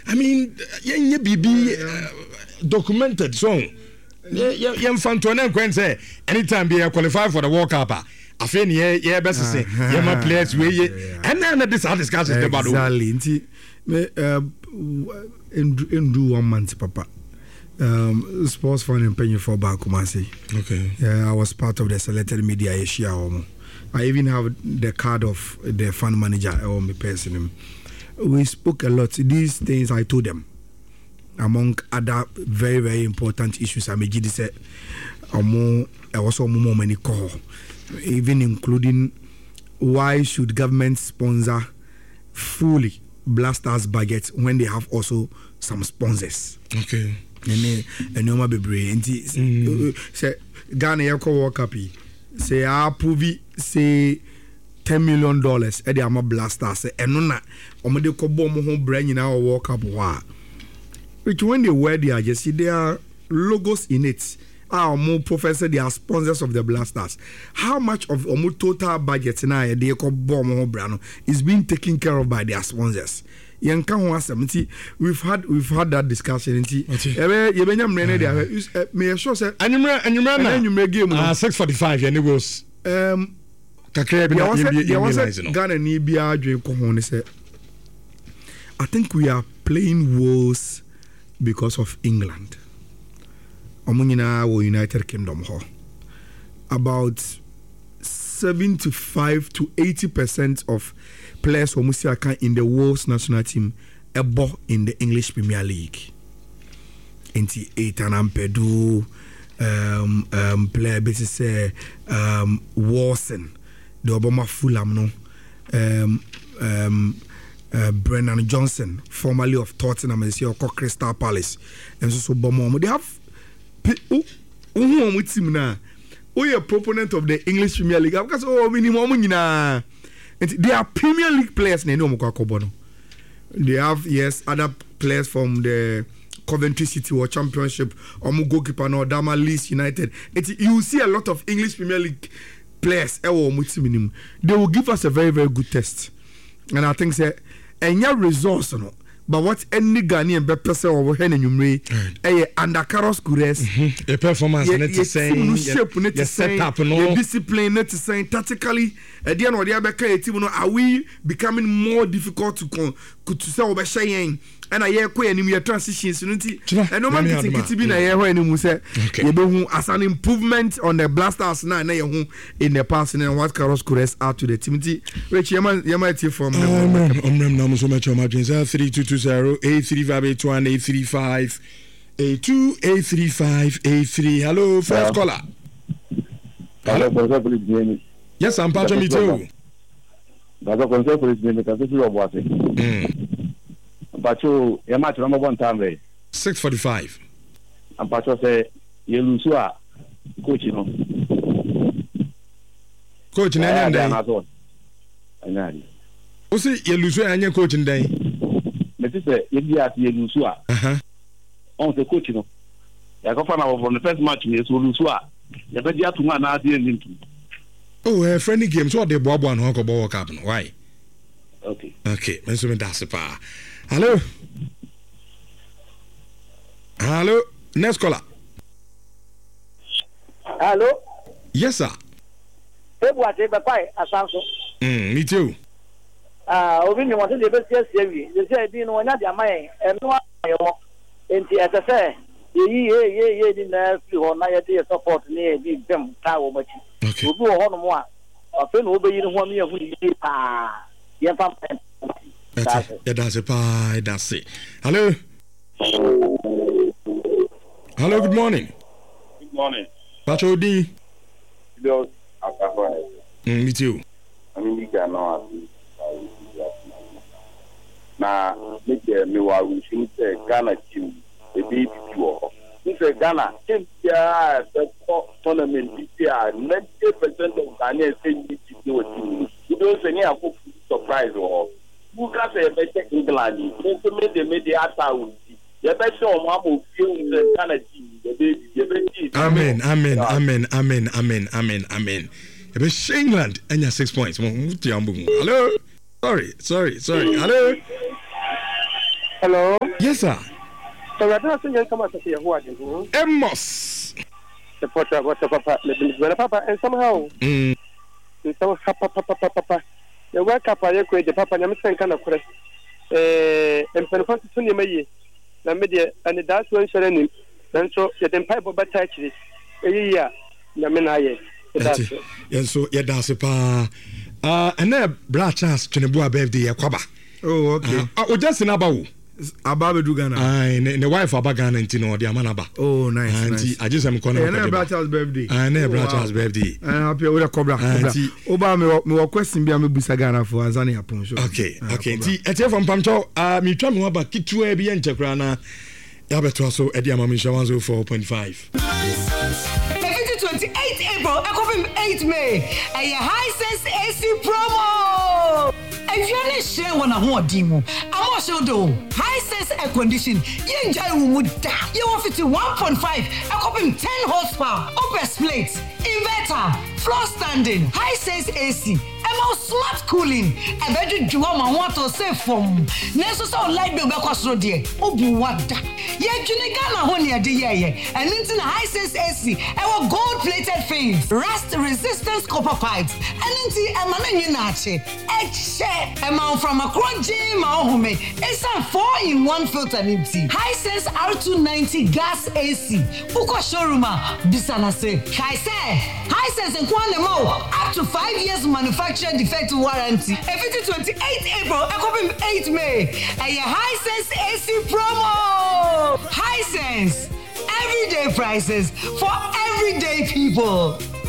I mean, you be documented song. Young Fantone and say anytime be qualify for the World Cup. I feel best say my players we and then this are discussions about exactly. Do 1 month, Papa. Sports fund and paying for Bakumasi. Okay. I was part of the selected media Asia. I even have the card of the fund manager or me person. We spoke a lot. These things I told them. Among other very, very important issues, I made said, also more money call, even including why should government sponsor fully Blasters budget when they have also some sponsors. Okay. And no be brain. Say Ghana Yako World Cup. Say approve say $10 million. Eddie Ama Blasters. Say enona. Omede ko bomb home brain in our World Cup. Wow. Which when they wear their jersey, there are logos in it. More professor, they are sponsors of the Blasters. How much of total budget now they call bomb brand is being taken care of by their sponsors? We've had that discussion. May I show say and you may game 6:45 and it was Ghana Nibia say I think we are playing worse because of England. Omunina or United Kingdom ho. About 75 to 80% of players who Musiaka in the world's national team ebo in the English Premier League. Inti Ethan Ampedu, player basis Warson, the Obama Fulham no, Brennan Johnson, formerly of Tottenham and Crystal Palace, and so Bomo. They have with him now. We are proponent of the English Premier League because minimum they are Premier League players. They have other players from the Coventry City or Championship or goalkeeper no Dama Leeds United. You see a lot of English Premier League players. They will give us a very, very good test, and I think say any resource no. But what any Ghanaian person over here in Umre, under Carlos Gures, a performance, set up, no discipline, not to say tactically. At the end of the day, are we becoming more difficult to say over Cheyenne? And I hear quite any transitions. And no man can be as an improvement on the Blasters now in the past and what Carlos Gures are to the Timothy. Which you might hear from them. So much 3220-835-835-82-835-83. Hello, first caller. Hello, yes, I'm part of me too. That's a concern for this. But you match number 1 time, 6:45. And Pacho say, you lose coach, you know. Coach, and what's it? You lose and you're coaching day. Mrs. If you are you lose, on the coach, you know. I go from the first match, you lose. You bet you have to man out here. Oh, a friendly game. So they bob one Hawk Ball Cup. Why? Okay. Okay, Mr. Dasipa. Hello. Hello. Next caller. Hello. Yes, sir. Me too. Obi ni wọ́n ti bẹ sí ẹsẹ̀ wì ẹsẹ̀ ẹbí ni wọ́n yá di àmà yẹn ẹnu àyẹ̀ wọ́n nti ẹsẹ̀ sẹ́ yéyí ni náà fi hàn náà yẹ di yẹ support ní ẹbí bẹ́m ká wọ́n mọ̀ ẹ̀kí obi wọ̀ hàn mọ́ a ọ̀fẹ́ ní o bẹ yí ni wọ́n mi yẹ hu yìí paa yẹn fa pẹ́. That's it, pie. That's it. Hello. Hello. Good morning. Good morning. Pacho D. Me too. I mean, you can know. Now, make me while we think Ghana team, the baby pure. We say Ghana, the tournament this year, 90% of Ghanaians say you don't say any surprise or who can say better England? They made the answer. You better show Mamu feel the Ghana team, the baby. Amen. England and your 6 points. Hello. Sorry. Hello. Hello. Yes, sir. So I don't think you come out of your word. Amos. The portrait was papa, the papa, and somehow. And so, papa. The work up I create the papa, and I'm saying kind of question. And Pentecost to me, the media, and the Dutch one sharing him. And so, the pipe of battery. Yeah, Yaminaye. And so, yeah, that's a pa. And then, Brad Charles, Chenebua birthday, a quaba. Oh, okay. Oh, just in Abawu. Ababe do Ghana. And the wife of Ghana and Tino, the Amanaba. Oh, nice. And I just am calling her Brad Charles' birthday. And then, Brad Charles' birthday. I'm happy with a cobra. Obama, me question be a Busa Ghana for Azania Poncho. Okay. At here from Pancho, me tell me about Kitu Ebi and Chakrana. Albert also Eddie Amamisha 104.5. 28 April, I come 8 May. A Hisense AC promo. If you're not sure when I want demo, I'm also do Hisense air condition. You enjoy Umuda. You want 51.5. I come 10 horsepower. Upper splits, inverter, floor standing, Hisense AC. I'm smart cooling. I bet you want to save from. Neso so light bill because so dear. Obu wada. Ye Junigana honia de ye. And into the Hisense AC. Our gold plated fins, rust resistance copper pipes. And into a mananache. Eche. Amount from a crunchy home. It's a 4-in-1 filter empty. Hisense R290 gas AC. Uko showrooma. Bisana se. Hisense and Kwanemo up to 5 years manufacturing defect warranty. If 28 April, I come 8 May. A Hisense AC promo. Hisense, everyday prices for everyday people.